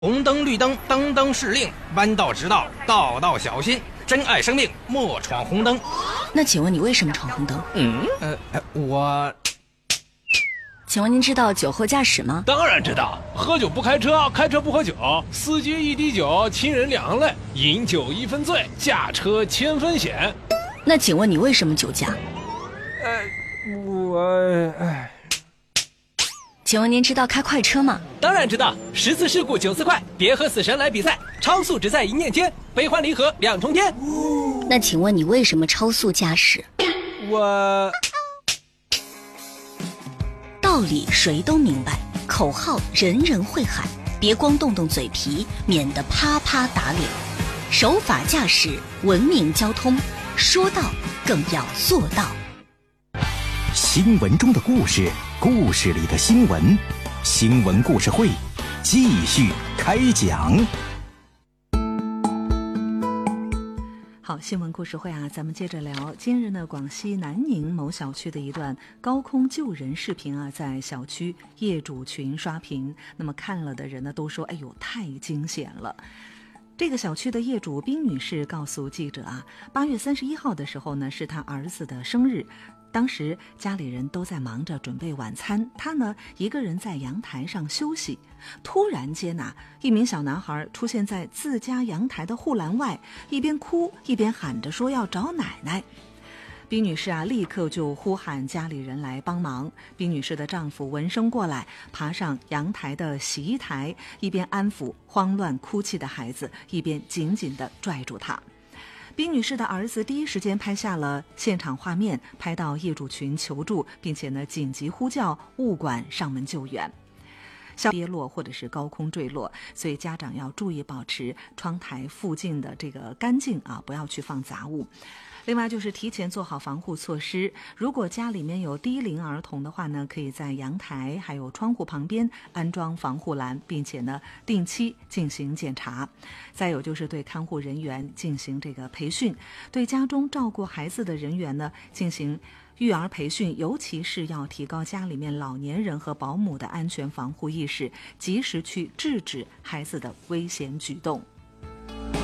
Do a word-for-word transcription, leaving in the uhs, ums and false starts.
红灯绿灯，灯灯是令，弯道直道，道道小心。珍爱生命，莫闯红灯。 那请问你为什么闯红灯？ 嗯，呃，我…… 请问您知道酒后驾驶吗？ 当然知道，喝酒不开车，开车不喝酒，司机一滴酒，亲人两泪，饮酒一分醉，驾车千分险。 那请问你为什么酒驾？ 呃，我……哎。 请问您知道开快车吗？ 当然知道，十次事故九次快，别和死神来比赛，超速只在一念间，悲欢离合两重天。 那请问你为什么超速驾驶？ 我…… 道理谁都明白，口号人人会喊，别光动动嘴皮，免得啪啪打脸。守法驾驶，文明交通，说到更要做到。 新闻中的故事，故事里的新闻，新闻故事会继续开讲。 好，新闻故事会啊，咱们接着聊。今日呢，广西南宁某小区的一段高空救人视频啊，在小区业主群刷屏。那么看了的人呢，都说：“哎呦，太惊险了！”这个小区的业主冰女士告诉记者啊，八月三十一号的时候呢，是她儿子的生日。当时家里人都在忙着准备晚餐，他呢一个人在阳台上休息。突然间呐、啊，一名小男孩出现在自家阳台的护栏外，一边哭一边喊着说要找奶奶。冰女士啊，立刻就呼喊家里人来帮忙。冰女士的丈夫闻声过来，爬上阳台的洗衣台，一边安抚慌乱哭泣的孩子，一边紧紧地拽住她。冰女士的儿子第一时间拍下了现场画面，拍到业主群求助，并且呢紧急呼叫物管上门救援。像跌落或者是高空坠落，所以家长要注意保持窗台附近的这个干净啊，不要去放杂物。另外就是提前做好防护措施，如果家里面有低龄儿童的话呢，可以在阳台还有窗户旁边安装防护栏，并且呢定期进行检查。再有就是对看护人员进行这个培训，对家中照顾孩子的人员呢进行育儿培训，尤其是要提高家里面老年人和保姆的安全防护意识，及时去制止孩子的危险举动。